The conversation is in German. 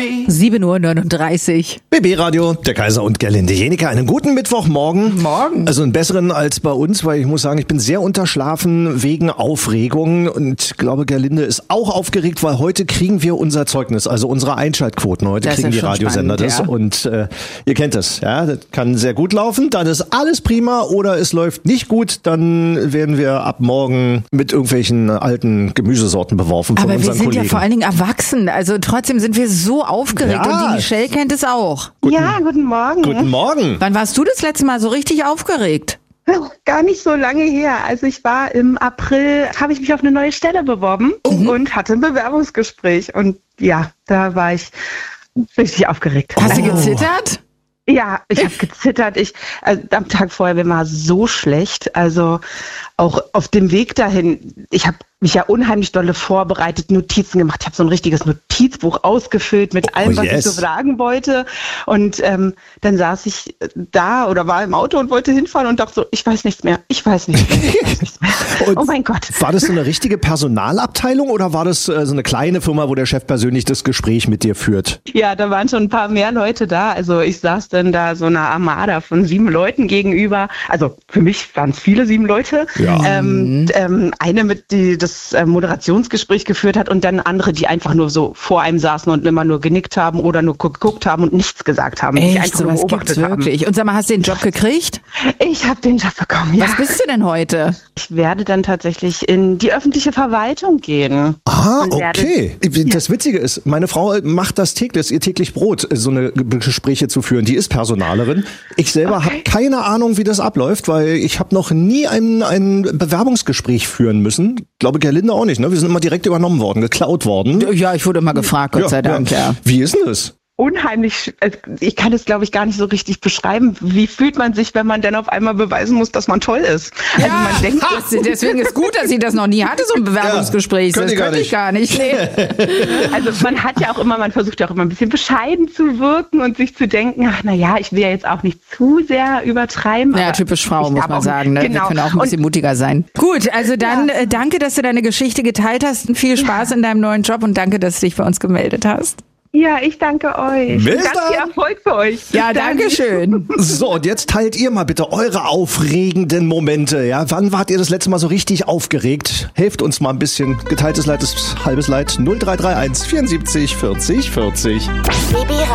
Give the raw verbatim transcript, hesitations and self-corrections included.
sieben Uhr neununddreißig. B B-Radio, der Kaiser und Gerlinde Jeniker. Einen guten Mittwochmorgen. Morgen. Also einen besseren als bei uns, weil ich muss sagen, ich bin sehr unterschlafen wegen Aufregung. Und ich glaube, Gerlinde ist auch aufgeregt, weil heute kriegen wir unser Zeugnis, also unsere Einschaltquoten. Heute Das ist kriegen ja die schon Radiosender spannend, das. ja. Und äh, ihr kennt das, ja. Das kann sehr gut laufen, dann ist alles prima. Oder es läuft nicht gut, dann werden wir ab morgen mit irgendwelchen alten Gemüsesorten beworfen von Aber wir unseren sind Kollegen. ja vor allen Dingen erwachsen, also trotzdem sind wir so aufgeregt Ja. und die Michelle kennt es auch. Guten, Ja, guten Morgen. Guten Morgen. Wann warst du das letzte Mal so richtig aufgeregt? Gar nicht so lange her. Also ich war im April, habe ich mich auf eine neue Stelle beworben Mhm. und hatte ein Bewerbungsgespräch. Und ja, da war ich richtig aufgeregt. Hast du Oh. gezittert? Ja, ich habe gezittert. Ich also am Tag vorher mir war so schlecht. Also auch auf dem Weg dahin. Ich habe mich ja unheimlich dolle vorbereitet, Notizen gemacht. Ich habe so ein richtiges Notizbuch ausgefüllt mit allem, Oh, was yes. ich so sagen wollte. Und ähm, dann saß ich da oder war im Auto und wollte hinfahren und dachte so, ich weiß nichts mehr. Ich weiß nichts mehr. Ich weiß nichts mehr. Und Oh mein Gott. War das so eine richtige Personalabteilung oder war das äh, so eine kleine Firma, wo der Chef persönlich das Gespräch mit dir führt? Ja, da waren schon ein paar mehr Leute da. Also ich saß dann da so einer Armada von sieben Leuten gegenüber. Also für mich waren es viele sieben Leute. Ja. Ähm, ähm, eine, mit die das äh, Moderationsgespräch geführt hat und dann andere, die einfach nur so vor einem saßen und immer nur genickt haben oder nur gu- geguckt haben und nichts gesagt haben. die Echt, einfach nur sowas gibt's beobachtet haben. wirklich. Und sag mal, hast du den Job gekriegt? Ich habe den Job bekommen, ja. Was bist du denn heute? Ich werde dann tatsächlich in die öffentliche Verwaltung gehen. Ah, Und werde- okay. Das Witzige ist, meine Frau macht das täglich, das ist ihr täglich Brot, so eine Gespräche zu führen. Die ist Personalerin. Ich selber Okay. habe keine Ahnung, wie das abläuft, weil ich habe noch nie ein, ein Bewerbungsgespräch führen müssen. Ich glaube, Gerlinde auch nicht. Ne? Wir sind immer direkt übernommen worden, geklaut worden. Ja, ich wurde immer gefragt, Gott sei Dank, ja. Wie ist denn das? Unheimlich, äh, ich kann es glaube ich gar nicht so richtig beschreiben. Wie fühlt man sich, wenn man dann auf einmal beweisen muss, dass man toll ist? Also man denkt, das, deswegen ist gut, dass sie das noch nie hatte, so ein Bewerbungsgespräch. Ja, das könnte ich gar könnte ich gar nicht. Nee. also man hat ja auch immer, man versucht ja auch immer ein bisschen bescheiden zu wirken und sich zu denken, ach na ja, ich will ja jetzt auch nicht zu sehr übertreiben. Ja, aber typisch Frau, ich muss darf man auch sagen. nicht- Ne? Genau. Wir können auch ein bisschen Und mutiger sein. Gut, also dann Ja. äh, danke, dass du deine Geschichte geteilt hast. Und viel Spaß in deinem neuen Job und danke, dass du dich bei uns gemeldet hast. ja, ich danke euch. Bis Und ganz viel dann. Erfolg für euch. Ja, Bis dann. danke schön. So, und jetzt teilt ihr mal bitte eure aufregenden Momente. Ja, wann wart ihr das letzte Mal so richtig aufgeregt? Helft uns mal ein bisschen. Geteiltes Leid ist halbes Leid. null drei drei eins vierundsiebzig vierzig vierzig.